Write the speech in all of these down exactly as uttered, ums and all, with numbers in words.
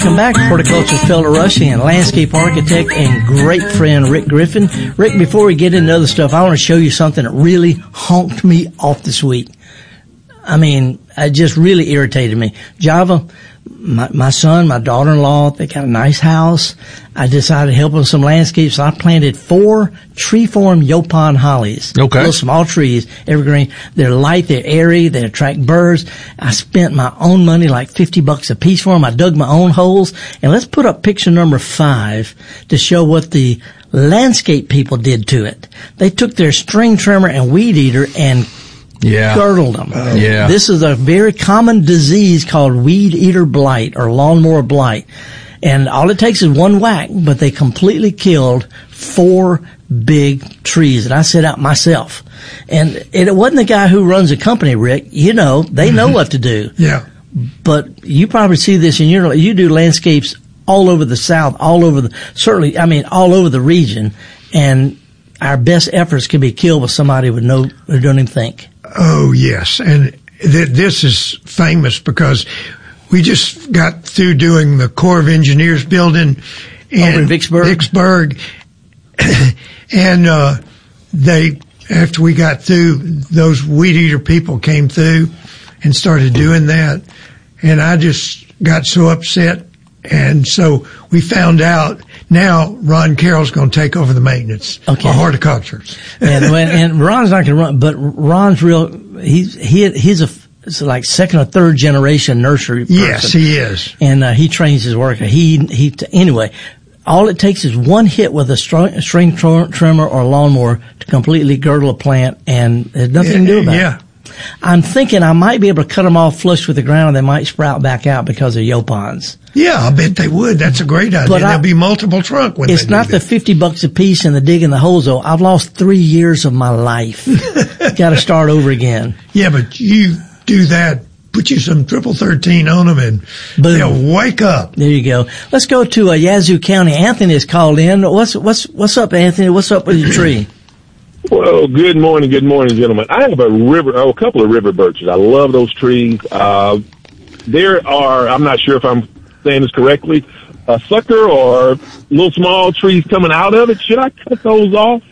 Welcome back, Horticulture Felder Rushing and landscape architect and great friend Rick Griffin. Rick, before we get into other stuff, I want to show you something that really honked me off this week. I mean, it just really irritated me. Java, my, my son, my daughter-in-law, they got a nice house. I decided to help them some landscapes. So I planted four tree-form Yaupon hollies. Okay. Little small trees, evergreen. They're light, they're airy, they attract birds. I spent my own money, like fifty bucks a piece for them. I dug my own holes. And let's put up picture number five to show what the landscape people did to it. They took their string trimmer and weed eater and Yeah. girdled them. Oh. Yeah. This is a very common disease called weed eater blight or lawnmower blight. And all it takes is one whack, but they completely killed four big trees that I set out myself. And it wasn't the guy who runs the company, Rick. You know, they know what to do. Yeah. But you probably see this in your, you do landscapes all over the South, all over the, certainly, I mean, all over the region. And our best efforts can be killed with somebody with no, who don't even think. Oh, yes. And th- this is famous because we just got through doing the Corps of Engineers building in, Over in Vicksburg. Vicksburg. and uh, they, after we got through, those weed eater people came through and started doing that. And I just got so upset. And so we found out now Ron Carroll's going to take over the maintenance Okay. for horticulture. and, when, and Ron's not going to run, but Ron's real, he's, he, he's a, it's like second or third generation nursery person. Yes, he is. And, uh, he trains his worker. He, he, t- anyway, all it takes is one hit with a string, string tr- trimmer or lawnmower to completely girdle a plant, and there's nothing Yeah, to do about yeah. it. I'm thinking I might be able to cut them off flush with the ground, and they might sprout back out because of Yaupons. Yeah, I bet they would. That's a great idea. But I- There'll be multiple trunk when It's they not do the that. fifty bucks a piece and the digging the holes, though. I've lost three years of my life. Got to start over again. Yeah, but you do that, put you some triple thirteen on them, and Boom. they'll wake up. There you go. Let's go to uh, Yazoo County. Anthony is called in. What's what's what's up, Anthony? What's up with your tree? Well, good morning, good morning, gentlemen. I have a river, oh, a couple of river birches. I love those trees. Uh, there are, I'm not sure if I'm saying this correctly, a sucker or little small trees coming out of it. Should I cut those off?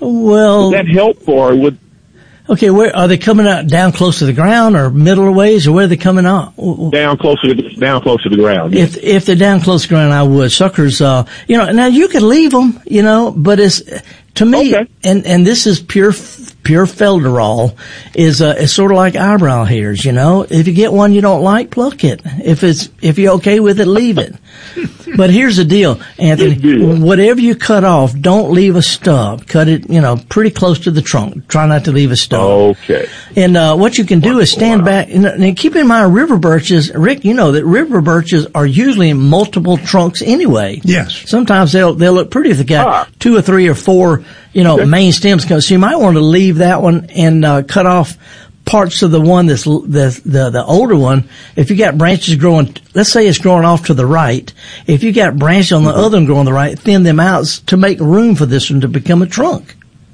Well, Would that help, or would? okay. Where are they coming out? Down close to the ground, or middle of ways, or where are they coming out? Down closer to down closer to the ground. If if they're down close to the ground, I would. Suckers, uh, you know. Now you could leave them, you know, but it's to me, Okay. and and this is pure pure felderol, is uh, it's sort of like eyebrow hairs, you know. If you get one you don't like, pluck it. If it's if you're okay with it, leave it. But here's the deal, Anthony. Good deal. Whatever you cut off, don't leave a stub. Cut it, you know, pretty close to the trunk. Try not to leave a stub. Okay. And uh what you can do is stand Wow. back and, and keep in mind river birches, Rick, you know that river birches are usually in multiple trunks anyway. Yes. Sometimes they'll they'll look pretty if they got Ah. two or three or four, you know, Okay. main stems. So you might want to leave that one and uh cut off parts of the one that's l- the the the older one. If you got branches growing, let's say it's growing off to the right. If you got branches on the other one growing to the right, thin them out to make room for this one to become a trunk.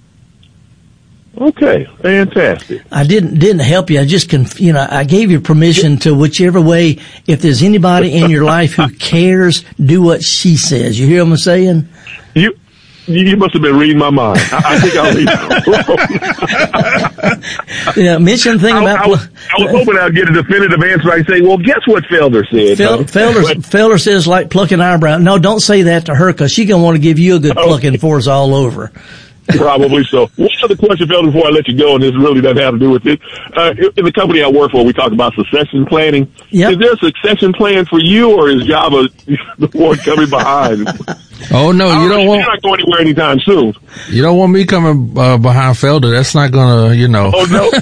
Okay. Fantastic. I didn't didn't help you. I just conf- you know I gave you permission to whichever way. If there's anybody in your life who cares, do what she says. You hear what I'm saying? You. You must have been reading my mind. I, I think I'll leave it alone. Yeah, mention the thing I, about I, was, I was hoping I'd get a definitive answer. I'd say, well, guess what Felder said? Fel- huh? Felder, But- Felder says like plucking eyebrow. No, don't say that to her because she's gonna want to give you a good Okay. plucking for us all over. Probably so. One other question, Felder, before I let you go, and this really doesn't have to do with it. Uh, in the company I work for, we talk about succession planning. Yep. Is there a succession plan for you, or is Java the one coming behind? Oh no, you don't You're want not going anywhere anytime soon. you don't want me coming uh, behind Felder. That's not gonna, you know. Oh, no.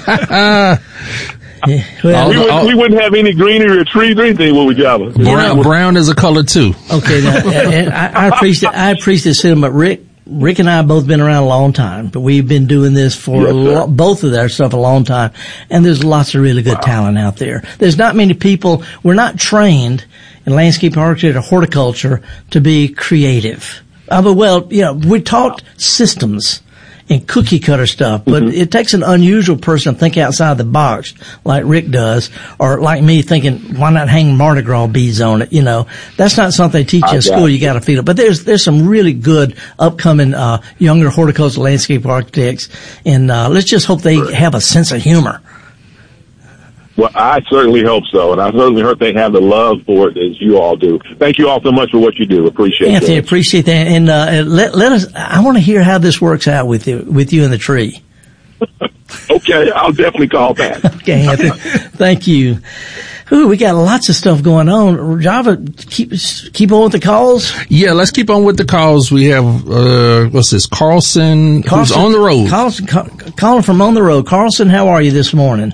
Yeah, well, we, Oh, would, oh. we wouldn't have any greenery or trees or anything, would we, Java? Brown, brown is a color too. okay. Now, and I, I appreciate I appreciate it, but Rick. Rick and I have both been around a long time, but we've been doing this for Yes, a lo- sir. both of our stuff a long time, and there's lots of really good talent out there. There's not many people. We're not trained in landscape architecture or horticulture to be creative. Uh, but well, you know, we taught systems, and cookie cutter stuff, but mm-hmm. it takes an unusual person to think outside the box like Rick does, or like me thinking, why not hang Mardi Gras beads on it? You know, that's not something they teach you in school. You got to feel it. But there's, there's some really good upcoming, uh, younger horticultural landscape architects, and, uh, let's just hope they have a sense of humor. Well, I certainly hope so, and I certainly hope they have the love for it as you all do. Thank you all so much for what you do. Appreciate it. Anthony, that. appreciate that. And uh, let let us. I want to hear how this works out with you with you and the tree. Okay, I'll definitely call back. Okay, Anthony. Thank you. Ooh, we got lots of stuff going on. Java, keep keep on with the calls. Yeah, let's keep on with the calls. We have uh what's this? Carlson, Carlson who's on the road. Carlson, calling from on the road. Carlson, how are you this morning?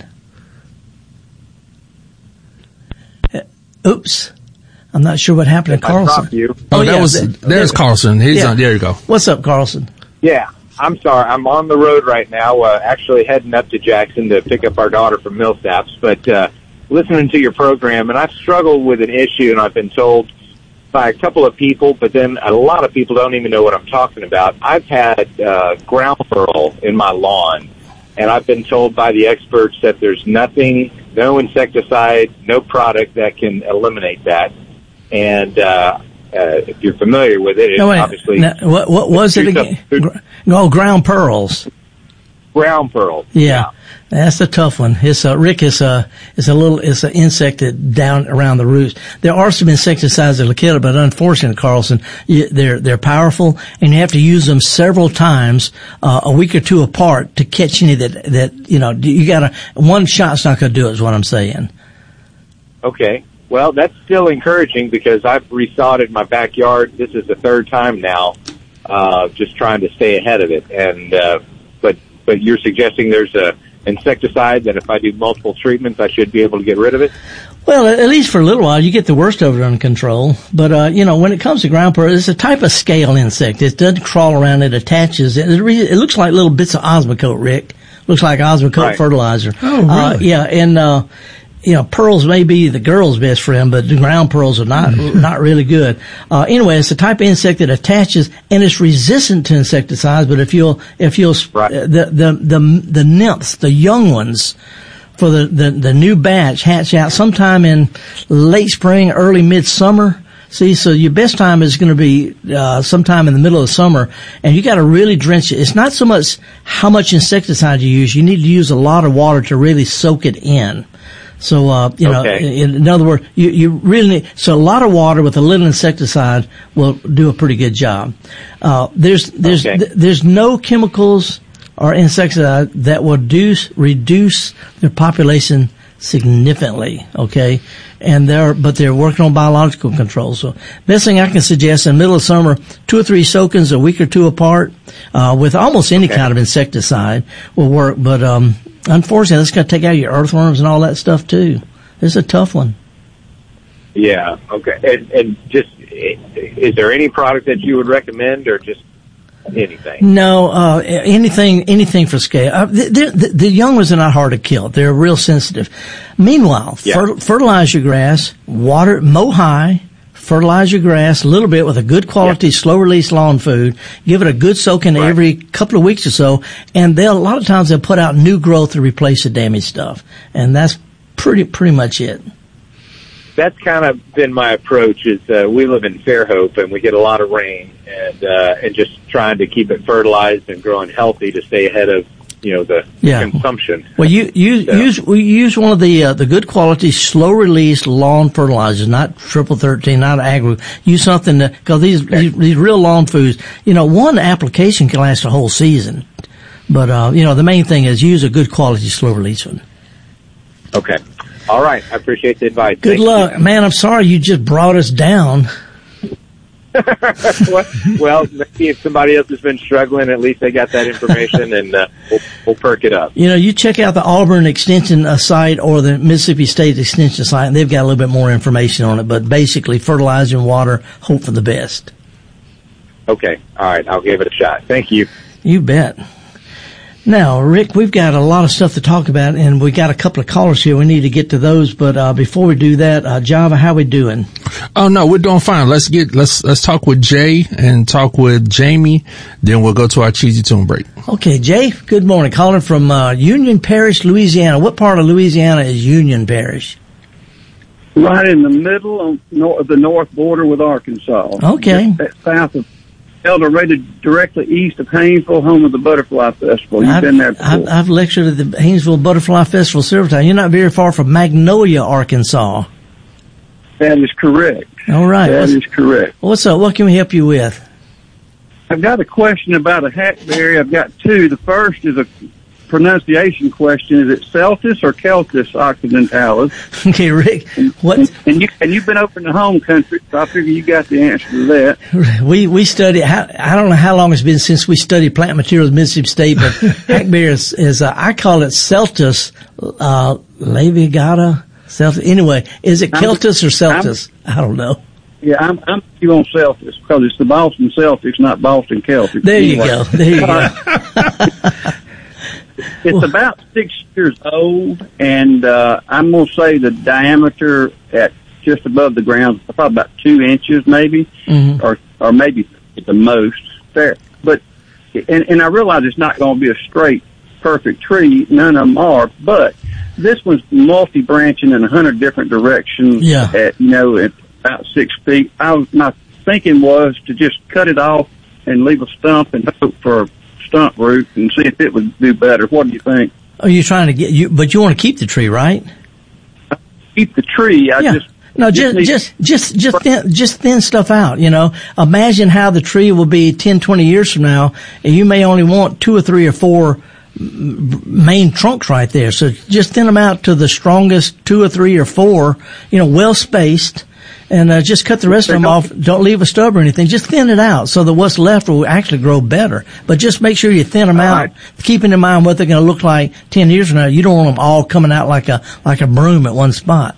Oops. I'm not sure what happened to Carlson. You. Oh, oh that yeah. was, there's there, Carlson. He's yeah. on, there you go. What's up, Carlson? Yeah, I'm sorry. I'm on the road right now, uh, actually heading up to Jackson to pick up our daughter from Millsaps, but, uh, listening to your program, and I've struggled with an issue, and I've been told by a couple of people, but then a lot of people don't even know what I'm talking about. I've had, uh, ground pearl in my lawn, and I've been told by the experts that there's nothing, no insecticide, no product that can eliminate that. And uh, uh, if you're familiar with it, it's no, wait, obviously... now, what, what was it again? No, ground pearls. Ground pearl. Yeah. yeah. That's a tough one. It's uh, Rick is a is a little it's an insect that down around the roots. There are some insecticides that will kill it, but unfortunately, Carlson, you, they're they're powerful, and you have to use them several times, uh, a week or two apart to catch any that that you know. You gotta one shot's not gonna do it. Is what I'm saying. Okay. Well, that's still encouraging because I've resodded my backyard. This is the third time now, uh, just trying to stay ahead of it. And uh, but but you're suggesting there's a insecticide that if I do multiple treatments, I should be able to get rid of it? Well, at least for a little while, you get the worst of it under control. But, uh, you know, when it comes to ground pearl, it's a type of scale insect. It doesn't crawl around, it attaches. It, it looks like little bits of Osmocote, Rick. Looks like Osmocote right. fertilizer. Oh, really? Uh, yeah, and, uh, you know, pearls may be the girl's best friend, but the ground pearls are not, not really good. Uh, anyway, it's the type of insect that attaches, and it's resistant to insecticides, but if you'll, if you'll, right. uh, the, the, the, the nymphs, the young ones, for the, the, the new batch hatch out sometime in late spring, early midsummer. See, so your best time is going to be, uh, sometime in the middle of summer, and you got to really drench it. It's not so much how much insecticide you use. You need to use a lot of water to really soak it in. So, uh, you know, okay. in, in other words, you, you really need, so a lot of water with a little insecticide will do a pretty good job. Uh, there's, there's, okay. th- there's no chemicals or insecticide that will reduce, reduce their population significantly, okay? And they're, but they're working on biological control. So, best thing I can suggest in the middle of summer, two or three soakings a week or two apart, uh, with almost any okay. kind of insecticide will work, but, um, unfortunately, that's going to take out your earthworms and all that stuff too. It's a tough one. Yeah. Okay. And, and just, is there any product that you would recommend, or just anything? No, uh, anything, anything for scale. Uh, the, the, the young ones are not hard to kill. They're real sensitive. Meanwhile, yeah. fer- fertilize your grass, water, mow high, fertilize your grass a little bit with a good quality, yeah. slow release lawn food. Give it a good soaking right. every couple of weeks or so, and they'll a lot of times they'll put out new growth to replace the damaged stuff, and that's pretty pretty much it. That's kind of been my approach. Is uh, we live in Fairhope and we get a lot of rain, and uh, and just trying to keep it fertilized and growing healthy to stay ahead of, you know, the yeah. consumption. Well, you, you so. use we use one of the uh, the good quality slow release lawn fertilizers, not triple thirteen, not agro. Use something that, because these, okay. these these real lawn foods, you know, one application can last a whole season, but uh, you know, the main thing is use a good quality slow release one. Okay, all right. I appreciate the advice. Good Thank luck, you. man. I'm sorry you just brought us down. Well, maybe if somebody else has been struggling, at least they got that information, and uh, we'll, we'll perk it up. You know, you check out the Auburn Extension uh, site or the Mississippi State Extension site, and they've got a little bit more information on it. But basically, fertilizer and water, hope for the best. Okay, all right. I'll give it a shot. Thank you. You bet. Now, Rick, we've got a lot of stuff to talk about, and we got a couple of callers here. We need to get to those, but uh, before we do that, uh, Java, how we doing? Oh no, we're doing fine. Let's get let's let's talk with Jay and talk with Jamie. Then we'll go to our cheesy tune break. Okay, Jay. Good morning. Calling from uh, Union Parish, Louisiana. What part of Louisiana is Union Parish? Right in the middle of the north border with Arkansas. Okay. Just south of El Dorado, directly east of Haynesville, home of the Butterfly Festival. You've I've, been there before. I've, I've lectured at the Haynesville Butterfly Festival several times. You're not very far from Magnolia, Arkansas. That is correct. All right. That what's, is correct. What's up? What can we help you with? I've got a question about a hackberry. I've got two. The first is a pronunciation question. Is it Celtis or Celtis occidentalis? Okay, Rick. What? And, and you and you've been over in the home country, so I figure you got the answer to that. We we study. How, I don't know how long it's been since we studied plant materials at Mississippi State, but hackberry is, is uh, I call it Celtis uh, labiata. Celtis. Anyway, is it Celtis or Celtis? I'm, I don't know. Yeah, I'm I'm you on Celtics because it's the Boston Celtics, not Boston Celtics. There you anyway. go. There you go. It's well, about six years old, and uh, I'm going to say the diameter at just above the ground is probably about two inches, maybe, mm-hmm. or or maybe at the most. There, but and, and I realize it's not going to be a straight, perfect tree. None of them are, but this one's multi-branching in a hundred different directions. Yeah. At you know at about six feet. I was my thinking was to just cut it off and leave a stump and hope for stump root and see if it would do better. What do you think? Are you trying to get you? But you want to keep the tree, right? Keep the tree. I yeah. just no, just just just just just thin, just thin stuff out. You know, imagine how the tree will be ten, twenty years from now, and you may only want two or three or four main trunks right there. So just thin them out to the strongest two or three or four. You know, well spaced. And uh, just cut the rest of them off. Don't leave a stub or anything. Just thin it out so that what's left will actually grow better. But just make sure you thin them all out, right. Keeping in mind what they're going to look like ten years from now. You don't want them all coming out like a like a broom at one spot.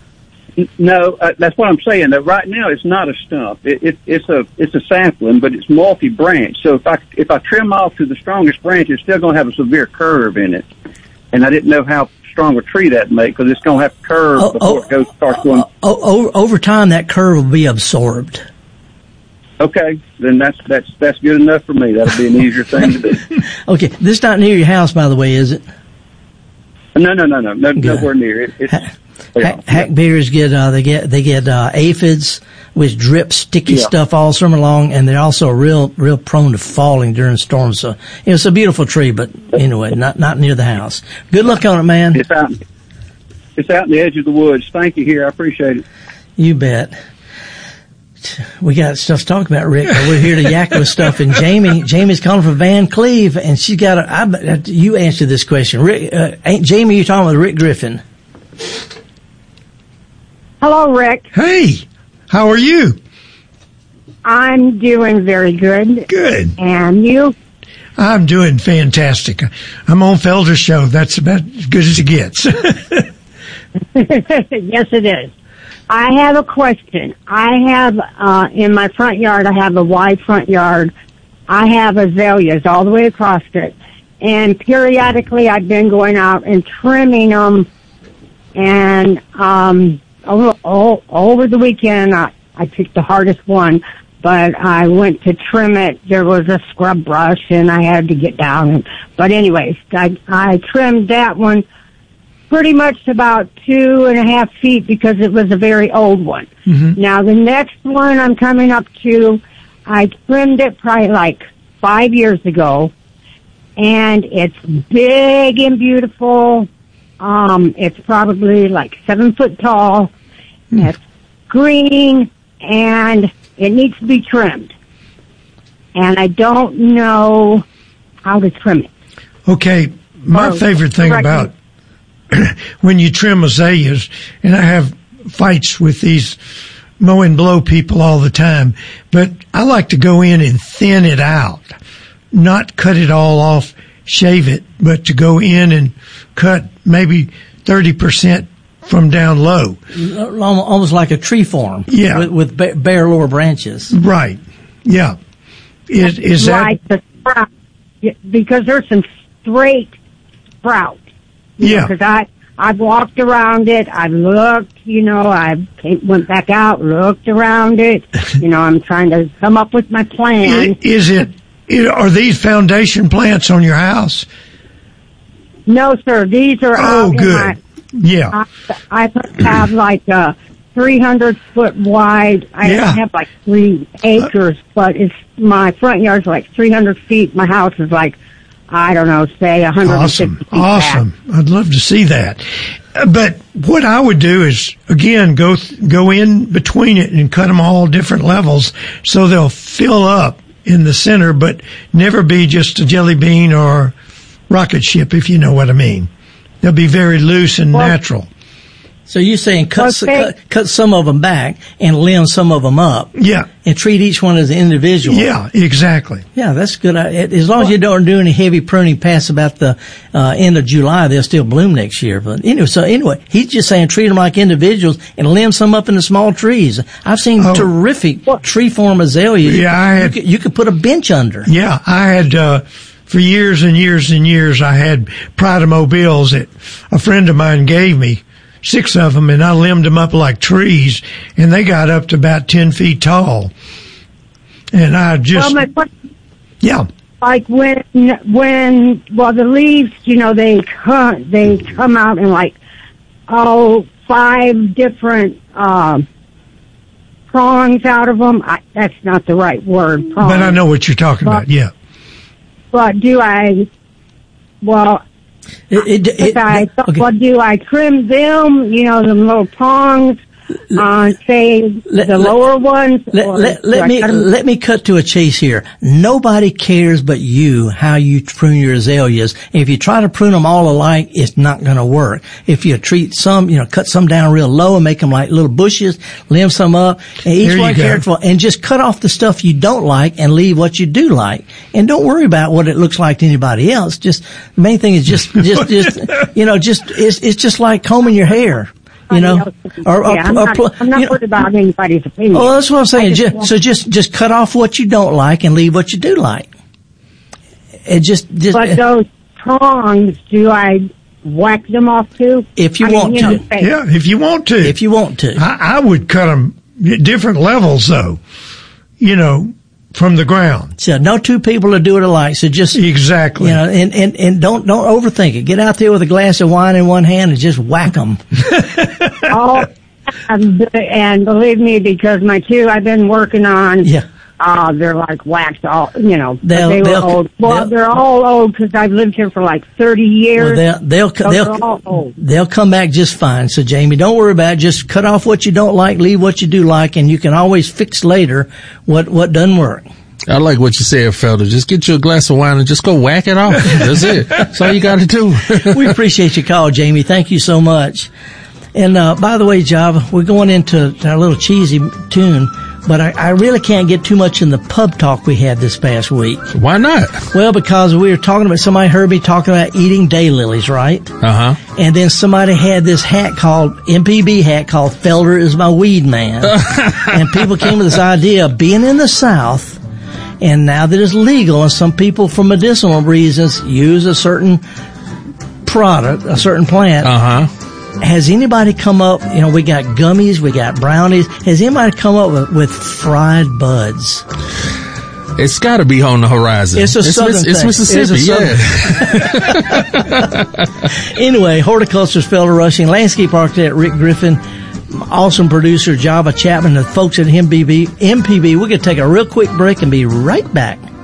No, uh, that's what I'm saying. That right now it's not a stump. It, it, it's a it's a sapling, but it's multi-branch. So if I if I trim off to the strongest branch, it's still going to have a severe curve in it. And I didn't know how strong a tree that make because it's going to have to curve oh, before oh, it goes starts going. Oh, oh, over time, that curve will be absorbed. Okay, then that's that's that's good enough for me. That'll be an easier thing to do. Okay, this is not near your house, by the way, is it? No, no, no, no, no nowhere near it. It's, ha- ha- hackberries get uh, they get they get uh, aphids, which drip sticky yeah. stuff all summer long, and they're also real real prone to falling during storms. So you know, it's a beautiful tree, but anyway, not not near the house. Good luck on it, man. It's out. It's out in the edge of the woods. Thank you. Here, I appreciate it. You bet. We got stuff to talk about, Rick. We're here to yak with stuff. And Jamie, Jamie's calling from Van Cleve, and she's got a. I, you answer this question, Rick. Uh, ain't Jamie? You're talking with Rick Griffin. Hello, Rick. Hey, how are you? I'm doing very good. Good. And you? I'm doing fantastic. I'm on Felder's show. That's about as good as it gets. Yes, it is. I have a question. I have, uh, in my front yard, I have a wide front yard. I have azaleas all the way across it. And periodically I've been going out and trimming them. And, um, over, all, over the weekend, I, I picked the hardest one, but I went to trim it. There was a scrub brush and I had to get down. But anyways, I, I trimmed that one pretty much about two and a half feet because it was a very old one. Mm-hmm. Now the next one I'm coming up to, I trimmed it probably like five years ago, and it's big and beautiful. Um, it's probably like seven foot tall. Mm. It's green, and it needs to be trimmed. And I don't know how to trim it. Okay, my or, favorite thing about when you trim azaleas, and I have fights with these mow and blow people all the time, but I like to go in and thin it out, not cut it all off, shave it, but to go in and cut maybe thirty percent from down low. Almost like a tree form. Yeah. With, with bare lower branches. Right. Yeah. Is, is right. that... Because there's some straight sprout. Yeah. Because I, I've walked around it. I've looked, you know, I went back out, looked around it. You know, I'm trying to come up with my plan. Is it, it are these foundation plants on your house? No, sir. These are Oh, out good. in my, Yeah. I, I have like a three hundred foot wide. I Yeah. have like three acres, but it's my front yard's like three hundred feet. My house is like, I don't know, say one hundred fifty Awesome. feet Awesome. back. I'd love to see that. Uh, But what I would do is, again, go, th- go in between it and cut them all different levels so they'll fill up in the center, but never be just a jelly bean or rocket ship, if you know what I mean. They'll be very loose and Well, natural. So you're saying cut, s- Okay. cut cut some of them back and limb some of them up, Yeah. and treat each one as an individual. Yeah, exactly. Yeah, that's good. I- As long as you don't do any heavy pruning past about the uh, end of July, they'll still bloom next year. But anyway, so anyway, he's just saying treat them like individuals and limb some up into small trees. I've seen Oh. terrific tree form azaleas. Yeah, I had- you, could, you could put a bench under. Yeah, I had, uh, for years and years and years, I had Pride-O-Mobiles that a friend of mine gave me, six of them, and I limbed them up like trees, and they got up to about ten feet tall. And I just, Well, my question, yeah, like when, when, well, the leaves, you know, they come, they come out in like, oh, five different, um, prongs out of them. I, that's not the right word, prongs. but I know what you're talking about, yeah. But do I, well, It, it, if it, I, okay. well, do I trim them, you know, them little prongs, uh, say let- the let- lower ones? Let, or let, do let I me cut 'em- let me cut to a chase here. Nobody cares but you how you prune your azaleas. If you try to prune them all alike, it's not going to work. If you treat some, you know, cut some down real low and make them like little bushes, limb some up, and each There you one go. careful, and just cut off the stuff you don't like and leave what you do like. And don't worry about what it looks like to anybody else. Just the main thing is just just just you know just it's it's just like combing your hair. You know, or, or, yeah, I'm or, not, or, I'm not you know, worried about anybody's opinion. well, that's what I'm saying. I just Just, want- so just, just cut off what you don't like and leave what you do like. It just, just But those prongs, do I whack them off too? if you I mean, want you to, know, say- Yeah, if you want to. if you want to. I, I would cut them different levels, though, you know, from the ground. So no two people will do it alike. So just, you Exactly. know, and, and, and don't, don't overthink it. Get out there with a glass of wine in one hand and just whack them. Oh, and, and believe me, because my two I've been working on, Yeah. uh, they're like waxed all, you know, but They'll- they were they'll- old. Well, they'll- they're all old because I've lived here for like thirty years. Well, they'll, they'll, so they'll, they're all old. they'll come back just fine. So Jamie, don't worry about it. Just cut off what you don't like, leave what you do like, and you can always fix later what, what doesn't work. I like what you said, Felder. Just get you a glass of wine and just go whack it off. That's it. That's all you got to do. We appreciate your call, Jamie. Thank you so much. And uh, by the way, Java, we're going into our little cheesy tune, but I, I really can't get too much in the pub talk we had this past week. Why not? Well, because we were talking about, somebody heard me talking about eating daylilies, right? Uh huh. And then somebody had this hat called, M P B hat called Felder is my weed man. And people came with this idea of being in the South, and now that it's legal, and some people for medicinal reasons use a certain product, a certain plant. Uh huh. Has anybody come up, you know, we got gummies, we got brownies. Has anybody come up with, with fried buds? It's got to be on the horizon. It's a southern Miss- It's thing. Mississippi, It's a yeah. Anyway, horticulturist Felder Rushing, landscape architect Rick Griffin, awesome producer Java Chapman, the folks at M P B. M P B. We're going to take a real quick break and be right back.